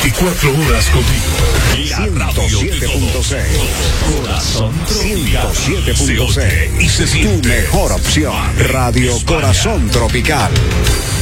24 horas contigo. La radio de todos. Corazón Tropical. 107.6 y se siente. Tu mejor opción. Radio Corazón Tropical.